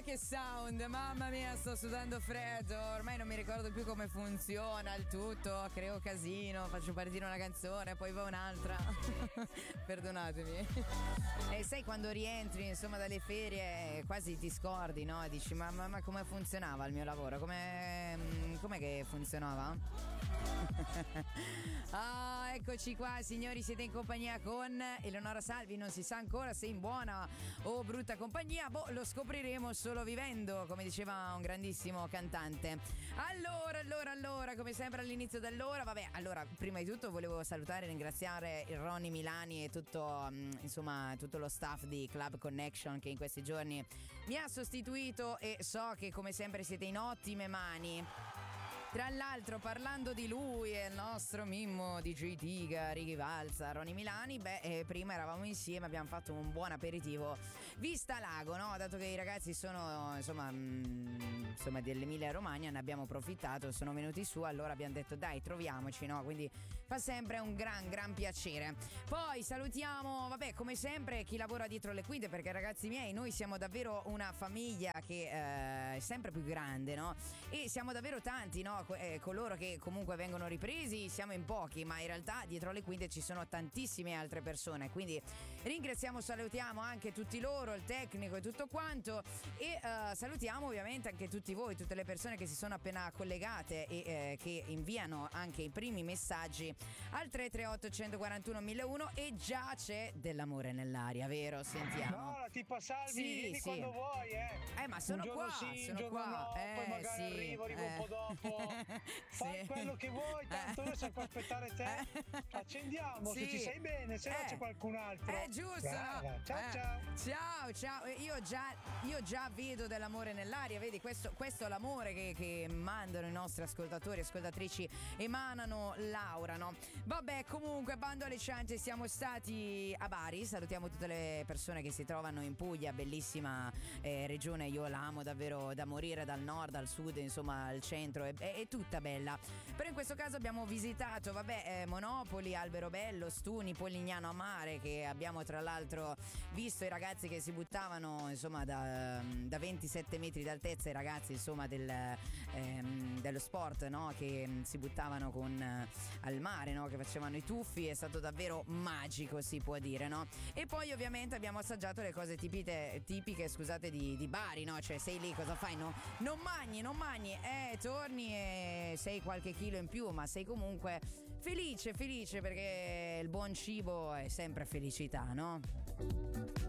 che sound, mamma mia, sto sudando freddo, ormai non mi ricordo più come funziona il tutto, creo casino, faccio partire una canzone, poi va un'altra. Perdonatemi. E sai quando rientri insomma dalle ferie quasi ti scordi, no? Dici ma come funzionava il mio lavoro? Com'è che funzionava? Ah, eccoci qua signori, siete in compagnia con Eleonora Salvi, non si sa ancora se in buona o brutta compagnia, lo scopriremo solo vivendo, come diceva un grandissimo cantante. Allora, come sempre all'inizio dell'ora, allora prima di tutto volevo salutare e ringraziare il Ronny Milani e tutto lo staff di Club Connection che in questi giorni mi ha sostituito e so che come sempre siete in ottime mani. Tra l'altro, parlando di lui e il nostro Mimmo DJ Tiga, Righi Valza, Ronny Milani, prima eravamo insieme, abbiamo fatto un buon aperitivo vista lago, no? Dato che i ragazzi sono insomma dell'Emilia Romagna, ne abbiamo approfittato, sono venuti su, allora abbiamo detto dai, troviamoci, no? Quindi fa sempre un gran piacere. Poi salutiamo, come sempre, chi lavora dietro le quinte, perché ragazzi miei, noi siamo davvero una famiglia che è sempre più grande, no? E siamo davvero tanti, no? Coloro che comunque vengono ripresi siamo in pochi, ma in realtà dietro le quinte ci sono tantissime altre persone, quindi ringraziamo, salutiamo anche tutti loro, il tecnico e tutto quanto, e salutiamo ovviamente anche tutti voi, tutte le persone che si sono appena collegate e che inviano anche i primi messaggi al 338 141 1001 e già c'è dell'amore nell'aria, vero? Sentiamo. No, tipo Salvi, vieni quando vuoi, ma sono un giorno qua, sì, sono un giorno qua. no, poi magari arrivo un po' dopo. Fai quello che vuoi, tanto noi siamo qua a aspettare te. Accendiamo, se ci sei bene, se no c'è qualcun altro. È giusto, no? Ciao. Io già vedo dell'amore nell'aria, vedi, questo è l'amore che mandano i nostri ascoltatori e ascoltatrici, emanano l'aura, no? Vabbè, comunque, bando alle ciance, siamo stati a Bari, salutiamo tutte le persone che si trovano in Puglia, bellissima regione, io la amo davvero da morire, dal nord al sud, insomma al centro, è tutta bella. Però in questo caso abbiamo visitato Monopoli, Alberobello, Stuni, Polignano a Mare, che abbiamo tra l'altro visto i ragazzi che si buttavano insomma da 27 metri d'altezza, i ragazzi insomma dello sport, no? Che si buttavano al mare, no? Che facevano i tuffi, è stato davvero magico, si può dire, no? E poi ovviamente abbiamo assaggiato le cose tipiche, scusate, di Bari, no? Cioè sei lì, cosa fai? No? Non mangi, torni e sei qualche chilo in più, ma sei comunque felice perché il buon cibo è sempre felicità, no?